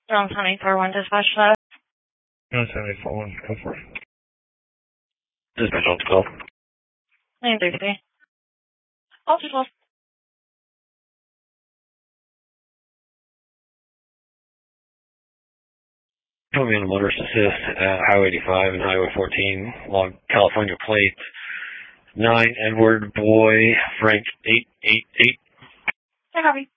John 24-1 dispatch that. 974-1, go for it. Dispatch on 12. 933. Oh, 12. Put me on a motorist assist at Highway 85 and Highway 14 along California plate. 9 Edward Boy Frank 888. I copy.